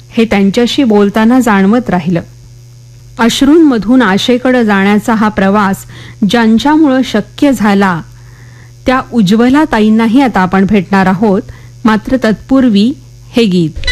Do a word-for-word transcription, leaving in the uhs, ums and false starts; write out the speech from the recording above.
हे त्यांच्याशी बोलताना जाणवत राहिलं. अश्रूंमधून आशेकडे जाण्याचा हा प्रवास ज्यांच्यामुळे शक्य झाला त्या उज्ज्वला ताईंनाही आता आपण भेटणार आहोत. मात्र तत्पूर्वी हे गीत.